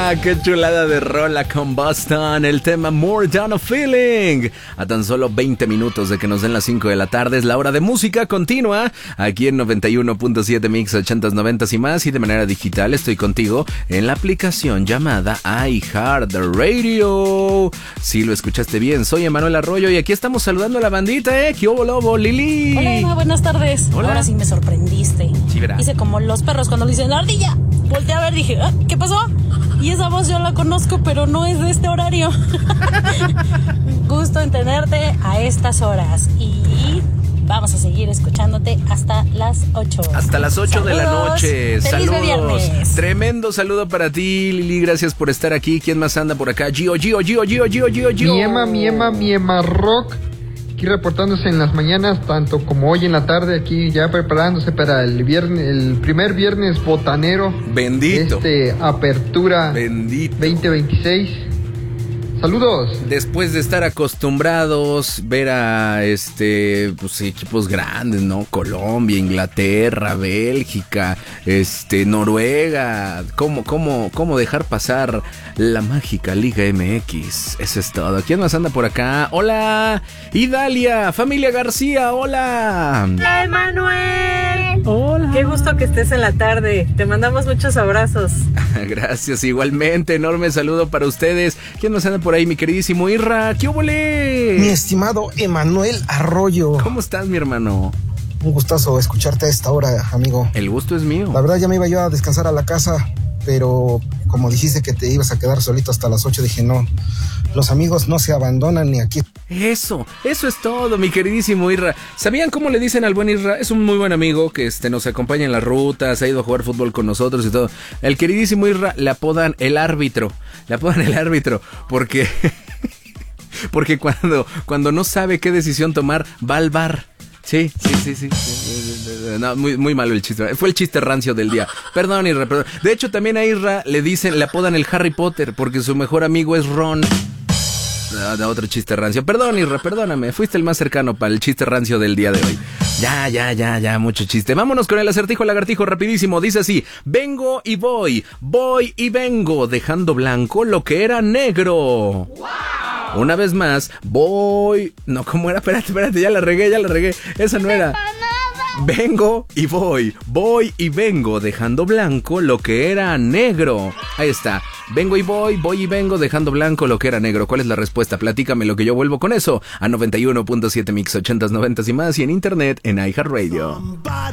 ¡Qué chulada de rola con Boston! El tema More Than a Feeling. A tan solo 20 minutos de que nos den las 5 de la tarde es la hora de música continua. Aquí en 91.7 Mix 80s, 90s y más. Y de manera digital estoy contigo en la aplicación llamada iHeartRadio. Si lo escuchaste bien, soy Emanuel Arroyo y aquí estamos saludando a la bandita, ¿Qué hubo, lobo? Lili. Hola, Emma, buenas tardes. Hola. Ahora sí me sorprendiste. Sí, verá. Hice como los perros cuando le dicen la ardilla. Volteé a ver, dije, ¿qué pasó? Y esa voz yo la conozco, pero no es de este horario. Gusto en tenerte a estas horas. Y vamos a seguir escuchándote hasta las 8. Hasta las 8 de la noche. Feliz Saludos. viernes. Tremendo saludo para ti, Lili. Gracias por estar aquí. ¿Quién más anda por acá? Gio. Mi Emma Rock. Aquí reportándose en las mañanas, tanto como hoy en la tarde, aquí ya preparándose para el primer viernes botanero. Bendito. Apertura Bendito. 2026. Saludos. Después de estar acostumbrados ver a pues equipos grandes, ¿no? Colombia, Inglaterra, Bélgica, Noruega, ¿cómo dejar pasar la mágica Liga MX? Eso es todo. ¿Quién más anda por acá? Hola, Idalia, familia García, hola. Hola, Emanuel. Hola. Qué gusto que estés en la tarde. Te mandamos muchos abrazos. Gracias, igualmente, enorme saludo para ustedes. ¿Quién más anda por ahí, mi queridísimo Irra? ¿Qué óvole? Mi estimado Emanuel Arroyo. ¿Cómo estás, mi hermano? Un gustazo escucharte a esta hora, amigo. El gusto es mío. La verdad ya me iba yo a descansar a la casa, pero como dijiste que te ibas a quedar solito hasta las 8, dije no, los amigos no se abandonan ni aquí. Eso es todo, mi queridísimo Irra. ¿Sabían cómo le dicen al buen Irra? Es un muy buen amigo que nos acompaña en las rutas, ha ido a jugar fútbol con nosotros y todo. El queridísimo Irra le apodan el árbitro. Porque porque cuando no sabe qué decisión tomar, va al bar. Sí. No, muy malo el chiste. Fue el chiste rancio del día. Perdón, Irra, perdón. De hecho, también a Irra le apodan el Harry Potter porque su mejor amigo es Ron. Otro chiste rancio. Perdón, Irra, perdóname. Fuiste el más cercano para el chiste rancio del día de hoy. Ya, mucho chiste. Vámonos con el acertijo lagartijo rapidísimo. Dice así: vengo y voy y vengo, dejando blanco lo que era negro. ¡Wow! Una vez más, voy... No, ¿cómo era? Espérate, ya la regué. Esa no era. Vengo y voy y vengo, dejando blanco lo que era negro. Ahí está. Vengo y voy y vengo, dejando blanco lo que era negro. ¿Cuál es la respuesta? Platícame lo que yo vuelvo con eso. A 91.7 Mix 80s, 90s y más, y en internet en iHeartRadio.